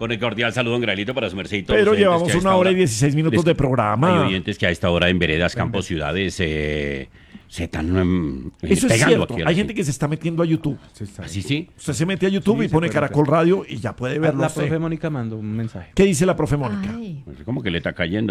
Con el cordial saludo, Graelito, para su merced y todos Pero los oyentes llevamos que a esta 1 hora y 16 minutos de programa. Hay oyentes que a esta hora en veredas, campos, ciudades se están Eso es pegando cierto. aquí. Hay gente que se está metiendo a YouTube. Así sí. Usted se mete a YouTube Sí, y se pone puede Caracol Radio y ya puede verlo. La usted. profe Mónica mandó un mensaje. ¿Qué dice la profe Mónica? Ay. Como que le está cayendo.